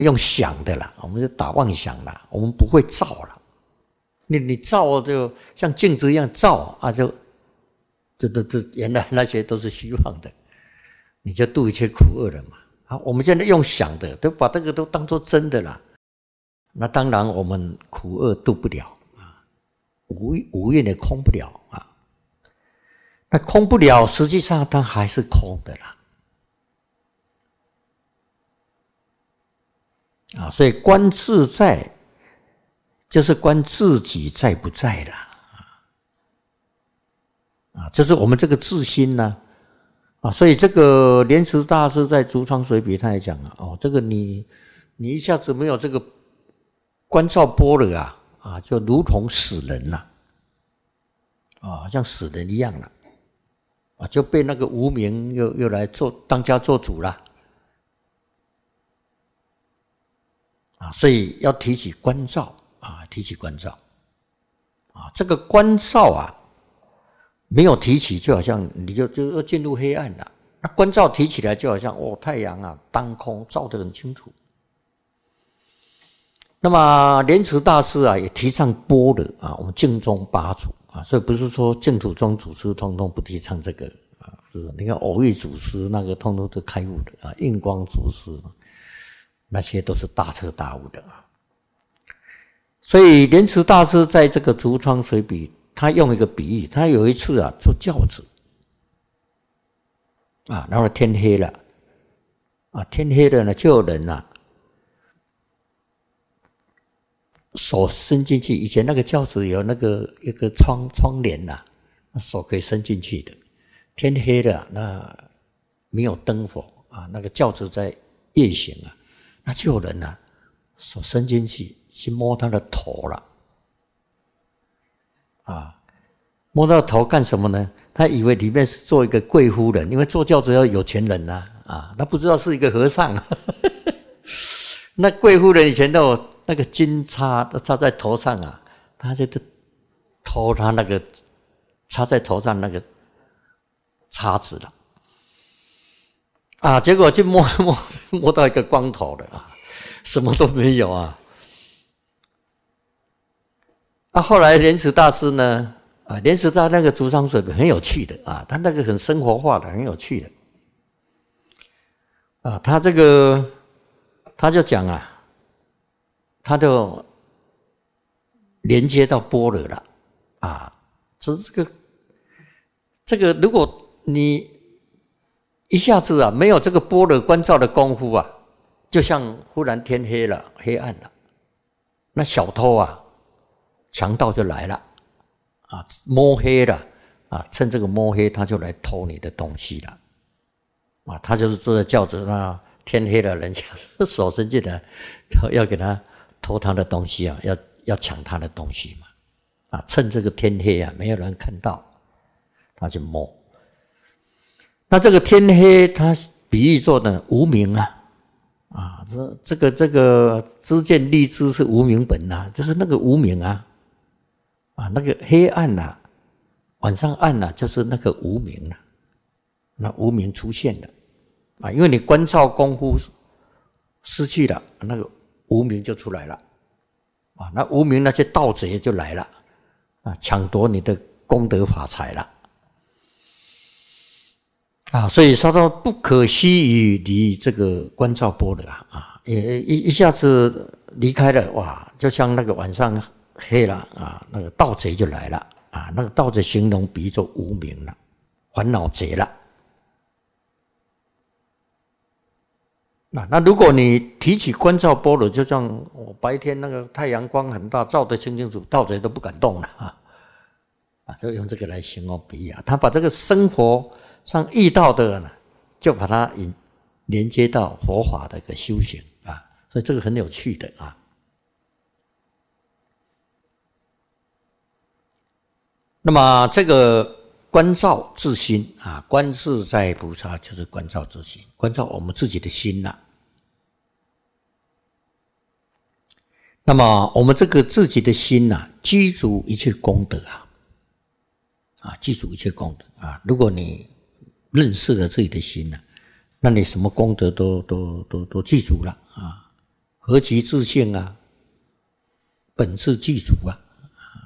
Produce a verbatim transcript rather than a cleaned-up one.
用想的啦，我们就打妄想啦，我们不会造啦。你你造就像镜子一样造啊，就这这这原来那些都是虚妄的，你就度一切苦厄了嘛。好，我们现在用想的，都把这个都当作真的啦。那当然我们苦厄度不了啊，无无愿也空不了啊。那空不了，实际上它还是空的啦。啊，所以观自在，就是观自己在不在啦。啊，就是我们这个自心呢、啊，啊，所以这个莲池大师在《竹窗随笔》他也讲了，哦，这个你你一下子没有这个观照般若啊，啊，就如同死人了、啊，啊，像死人一样了，啊，就被那个无明又又来做当家做主了。啊，所以要提起观照啊，提起观照啊，这个观照啊，没有提起，就好像你就就要进入黑暗了。那观照提起来，就好像哦，太阳啊，当空照得很清楚。那么莲池大师啊，也提倡般若啊，我们净宗八祖啊，所以不是说净土宗祖师通通不提倡这个啊，是不是？你看偶益祖师那个通通都开悟的啊，印光祖师。那些都是大彻大悟的啊，所以莲池大师在这个《竹窗随笔》，他用一个比喻，他有一次啊坐轿子啊，然后天黑了啊，天黑了呢，就有人啊手伸进去，以前那个轿子有那个一个窗窗帘呐、啊，手可以伸进去的。天黑了，那没有灯火啊，那个轿子在夜行啊。那就有人呢、啊，手伸进去去摸他的头了，啊，摸到头干什么呢？他以为里面是做一个贵夫人，因为坐轿子要有钱人呐、啊，啊，他不知道是一个和尚。那贵夫人以前都有那个金叉都插在头上啊，他就偷他那个插在头上那个叉子了。啊，结果就摸摸摸到一个光头的啊，什么都没有啊。啊，后来莲池大师呢，啊，莲池大那个竹窗随笔很有趣的啊，他那个很生活化的，很有趣的。啊，他这个他就讲啊，他就连接到般若了啊，就是这个这个，如果你一下子啊，没有这个般若观照的功夫啊，就像忽然天黑了，黑暗了，那小偷啊，强盗就来了啊，摸黑了啊，趁这个摸黑，他就来偷你的东西了啊，他就是坐在轿子那，天黑了，人家手伸进来，要要给他偷他的东西啊，要要抢他的东西嘛啊，趁这个天黑啊，没有人看到，他就摸。那这个天黑，它比喻作的无明啊，啊，这这个这个知见立知是无明本呐、啊，就是那个无明啊，啊，那个黑暗呐、啊，晚上暗呐、啊，就是那个无明啊，那无明出现了啊，因为你观照功夫失去了，那个无明就出来了啊，那无明那些盗贼就来了啊，抢夺你的功德法财了。啊，所以说到不可惜于离这个观照般若啊，啊，一一一下子离开了，哇，就像那个晚上黑了啊，那个盗贼就来了啊，那个盗贼形容比喻作无明了，烦恼贼了。那那如果你提起观照般若，就像我白天那个太阳光很大，照得清清楚，盗贼都不敢动了啊，啊，就用这个来形容比喻啊，他把这个生活上遇到的呢，就把它引连接到佛法的一个修行啊，所以这个很有趣的啊。那么这个观照自心啊，观自在菩萨就是观照自心，观照我们自己的心呐、啊。那么我们这个自己的心呐、啊，具足一切功德啊，啊，具足一切功德啊。如果你认识了自己的心了、啊，那你什么功德都都都都记住了啊！ 何其自性啊，本自具足啊。